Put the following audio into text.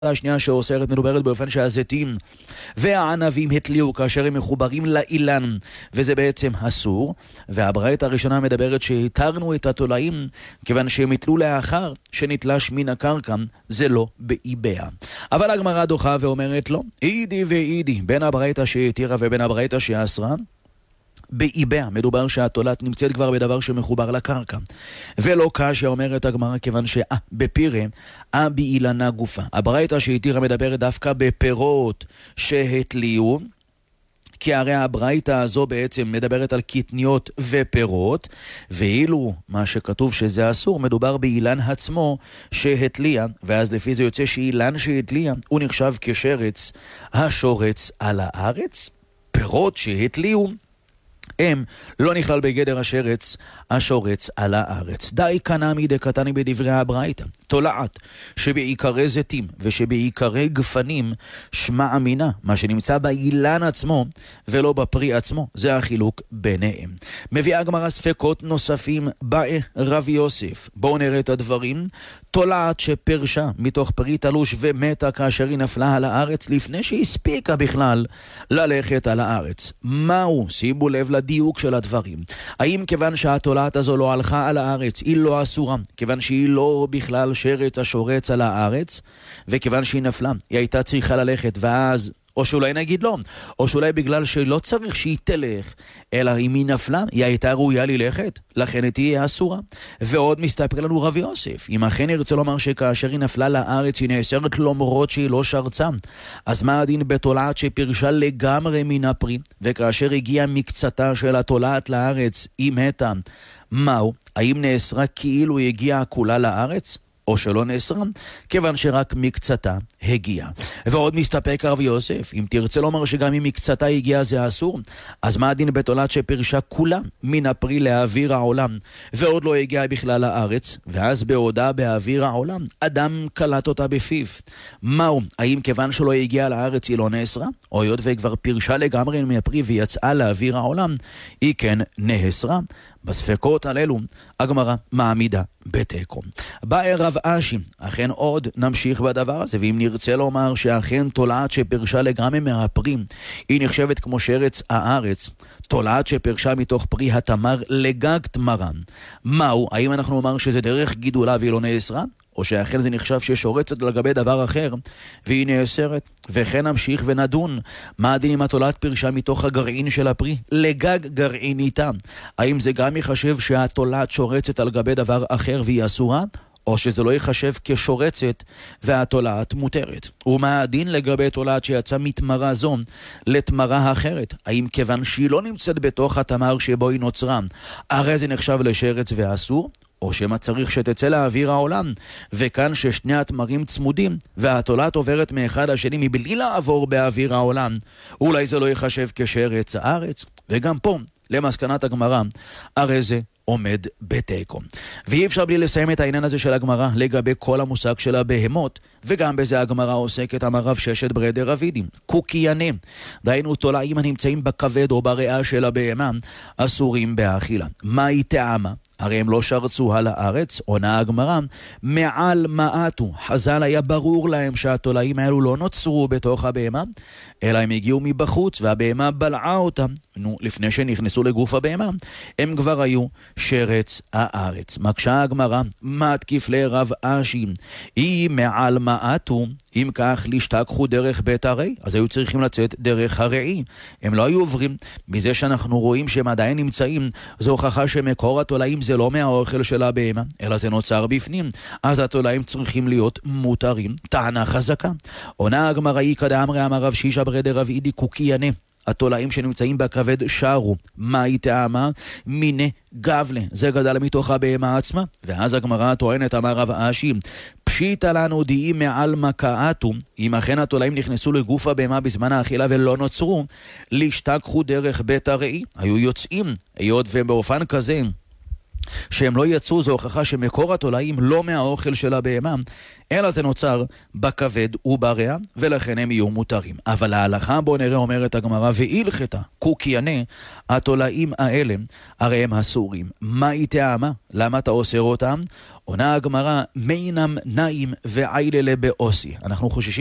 השנייה שאוסרת מדוברת באופן שהזיתים והענבים התליעו כאשר הם מחוברים לאילן, וזה בעצם אסור. והברייתא הראשונה מדברת שהתרנו את התולעים כיוון שהם התלו לאחר שנתלש מן הקרקע, זה לא באיביה. אבל הגמרא דוחה ואומרת לא, אידי ואידי, בין הברייתא שהתירה ובין הברייתא שאסרה. באיביה מדובר שהתולעת נמצאת כבר בדבר שמחובר לקרקע, ולא קשה אומרת הגמרא כיוון בפירה באילנה גופה. הברייתא שהתירה מדברת דווקא בפירות שהתליעו, כי הרי הברייתא הזו בעצם מדברת על קטניות ופירות, ואילו מה שכתוב שזה אסור מדובר באילן עצמו שהתליע, ואז לפי זה יוצא שאילן שהתליע הוא נחשב כשרץ השורץ על הארץ. פירות שהתליעו הם לא נכלל בגדר השרץ השורץ על הארץ. די קנמי דקתני בדברי הברייתא, תולעת שבעיקרי זיתים ושבעיקרי גפנים שמע אמינה, מה שנמצא באילן עצמו ולא בפרי עצמו, זה החילוק ביניהם. מביאה הגמרא ספקות נוספים באי רבי יוסף. בואו נראה את הדברים. תולעת שפרשה מתוך פרי תלוש ומתה כאשר היא נפלה על הארץ לפני שהספיקה בכלל ללכת על הארץ. מהו? שימו לב לדיוק של הדברים. האם כיוון שהתולעת הזו לא הלכה על הארץ היא לא אסורה, כיוון שהיא לא בכלל שרץ השורץ על הארץ, וכיוון שהיא נפלה היא הייתה צריכה ללכת, ואז או שאולי נגיד לא, או שאולי בגלל שלא צריך שהיא תלך, אלא אם היא נפלה, היא הייתה ראויה ללכת, לכן היא תהיה אסורה. ועוד מסתפר לנו רבי יוסף, אם אכן ירצה לומר שכאשר היא נפלה לארץ היא נאסרת למרות שהיא לא שרצה, אז מה הדין בתולעת שפרשה לגמרי מן הפרי, וכאשר הגיעה מקצתה של התולעת לארץ היא מתה, מהו? האם נאסרה כאילו היא הגיעה כולה לארץ? או שלא נאסרה, כיוון שרק מקצתה הגיעה. ועוד מסתפק רבי יוסף, אם תרצה לומר שגם אם מקצתה הגיעה זה אסור, אז מה הדין בתולעת שפרשה כולה מן הפרי לאוויר העולם, ועוד לא הגיעה בכלל לארץ, ואז בעודה באוויר העולם, אדם קלט אותה בפיו. מהו? האם כיוון שלא הגיעה לארץ היא לא נאסרה? או היות וכבר פרשה לגמרי מהפרי ויצאה לאוויר העולם, היא כן נאסרה? בספקות הללו הגמרא מעמידה בתיקו. באי רב אשי, אכן עוד נמשיך בדבר הזה, ואם נרצה לומר שאכן תולעת שפרשה לגמרי מהפרי היא נחשבת כמו שרץ הארץ, תולעת שפרשה מתוך פרי התמר לגג תמרן, מהו? האם אנחנו אומר שזה דרך גידולה והיא לא נאסרה? או שאכן זה נחשב ששורצת לגבי דבר אחר והיא נאסרת? וכן נמשיך ונדון מה הדין אם התולעת פרשה מתוך הגרעין של הפרי לגג גרעין איתה, האם זה גם יחשב שהתולעת שורצת על גבי דבר אחר והיא אסורה, או שזה לא יחשב כשורצת והתולעת מותרת? ומה הדין לגבי תולעת שיצא מתמרה זו לתמרה אחרת? האם כיוון שהיא לא נמצאת בתוך התמר שבו היא נוצרה הרי זה נחשב לשרץ ואסור, או שמה צריך שתצא לאוויר העולם, וכאן ששני התמרים צמודים והתולעת עוברת מאחד השני מבלי לעבור באוויר העולם, אולי זה לא יחשב כשרץ הארץ? וגם פה למסקנת הגמרא הרי זה עומד בתיקו. ואי אפשר בלי לסיים את העניין הזה של הגמרא לגבי כל המושג של הבהמות, וגם בזה הגמרא עוסקת. אמר רב ששת ברדר רבידים, קוקיינה, דהיינו תולעים הנמצאים בכבד או בריאה של הבהמה אסורים באכילה. מה היא טעמה? הרי הם לא שרצו על הארץ. עונה הגמרא, מעל מעטו, חז"ל היה ברור להם שהתולעים האלו לא נוצרו בתוך הבהמה, אלא הם הגיעו מבחוץ והבהמה בלעה אותם. לפני שנכנסו לגוף הבהמה הם כבר היו שרץ הארץ. מקשה הגמרא, מה תקיף לרב אשי? היא מעל מעטו, אם כך להשתכחו דרך בית הרי, אז היו צריכים לצאת דרך הראי, הם לא היו עוברים. מזה שאנחנו רואים שהם עדיין נמצאים, זו הוכחה שמקור התולעים זה לא מהאוכל של הבהמה, אלא זה נוצר בפנים, אז התולעים צריכים להיות מותרים. טענה חזקה. עונה הגמרא, היא כדאמרי אמר רב שישה ברדר רב אידי קוקיינה, התולעים שנמצאים בכבד שרו. מה היא טעמה? מיני גבלה, זה גדל מתוך הבהמה עצמה. ואז הגמרא טוענת, אמר רב אשי, פשיטה לנו דהי מעל מקעתו, אם אכן התולעים נכנסו לגוף הבהמה בזמן האכילה ולא נוצרו, להשתכחו דרך בית הראי, היו יוצאים, היות ובאופן כזה שהם לא יצאו, זו הוכחה שמקור התולעים לא מהאוכל של הבהמה, אלא זה נוצר בכבד ובריאה, ולכן הם יהיו מותרים. אבל ההלכה, בוא נראה, אומרת הגמרא, והילכתה קוקייני, התולעים האלה, הרי הם אסורים. מה היא טעמה? למה אתה אוסר אותם? עונה הגמרא, מינם נעים ועיללה באוסי. אנחנו חוששים